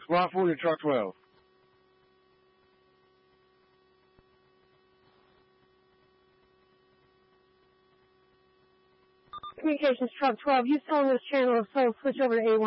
Squad 40, truck 12. Communications truck 12, you still on this channel, so switch over to A1.